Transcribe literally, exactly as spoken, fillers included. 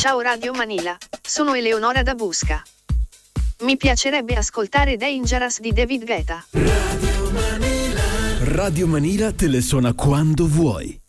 Ciao Radio Manila, sono Eleonora da Busca. Mi piacerebbe ascoltare Dangerous di David Guetta. Radio Manila. Radio Manila te le suona quando vuoi.